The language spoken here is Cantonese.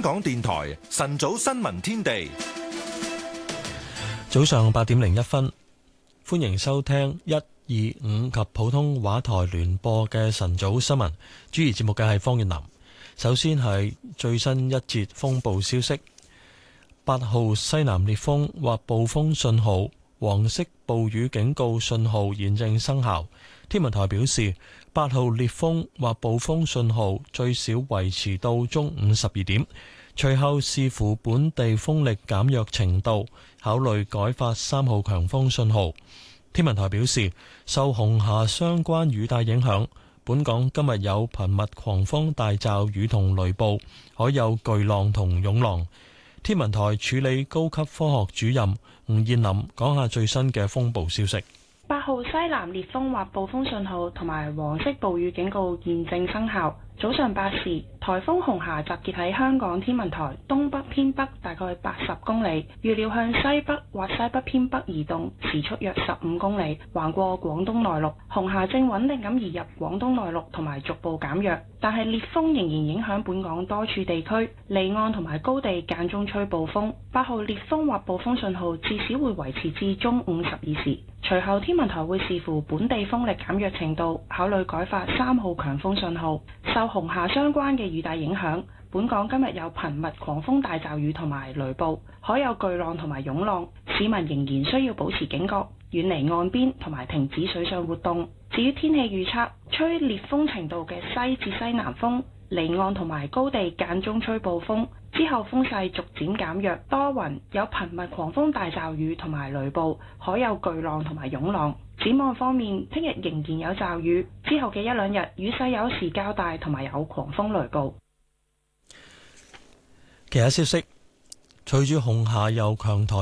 香港電台晨早新聞天地， 早上8:01，歡迎收聽1、2、5及普通話台聯播嘅晨早新聞。主持節目嘅係方月南。首先係最新一節風暴消息：8號西南烈風或暴風信號、黃色暴雨警告信號現正生效。天文台表示，8號烈風或暴風信號最少維持到中午12點，隨後視乎本地風力減弱程度，考慮改發3號強風信號。天文台表示，受紅霞相關雨帶影響，本港今日有頻密狂風大驟雨同雷暴，可有巨浪同湧浪。天文台處理高級科學主任吳燕林講下最新嘅風暴消息。 8號西南烈風或暴風信號同埋黃色暴雨警告現正生效。早上8時，颱風紅霞集結喺香港天文台東北偏北大概80公里，預料向西北或西北偏北移動，時速約15公里，橫過廣東內陸。紅霞正穩定咁移入廣東內陸同埋逐步減弱，但係烈風仍然影響本港多處地區，離岸同埋高地間中吹暴風。8號烈風或暴風信號至少會維持至中午12時，隨後天文台會視乎本地風力減弱程度，考慮改發3號強風信號。受紅霞相關嘅雨帶影響，本港今日有頻密狂風大驟雨同埋雷暴，可有巨浪同埋湧浪，市民仍然需要保持警覺，遠離岸邊同埋停止水上活動。至於天氣預測，吹烈風程度嘅西至西南風，離岸同埋高地間中吹暴風，之後風勢逐漸減弱，多雲，有頻密狂風大驟雨同埋雷暴，可有巨浪同埋湧浪。展望方面，聽日仍然有驟雨，之後嘅1-2日雨勢有時較大，同埋有狂風雷暴。 其他消息，隨住紅霞由強颱